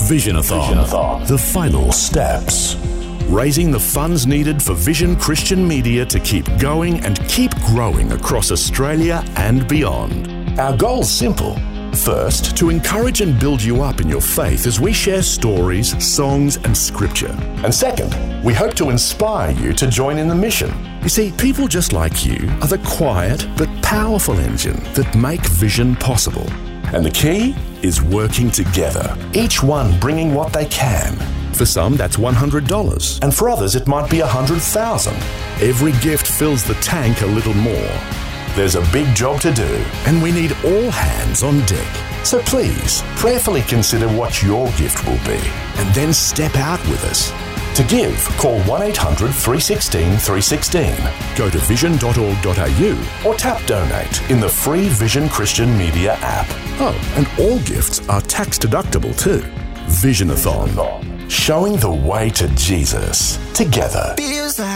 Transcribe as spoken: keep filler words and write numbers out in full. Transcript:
Visionathon, Visionathon, the final steps. Raising the funds needed for Vision Christian Media to keep going and keep growing across Australia and beyond. Our goal's simple. First, to encourage and build you up in your faith as we share stories, songs, and scripture. And second, we hope to inspire you to join in the mission. You see, people just like you are the quiet but powerful engine that make Vision possible. And the key is working together, each one bringing what they can. For some, that's one hundred dollars, and for others, it might be one hundred thousand dollars. Every gift fills the tank a little more. There's a big job to do, and we need all hands on deck. So please, prayerfully consider what your gift will be, and then step out with us. To give, call one eight hundred three one six three one six. Go to vision dot org dot a u or tap Donate in the free Vision Christian Media app. Oh, and all gifts are tax deductible too. Visionathon, showing the way to Jesus together.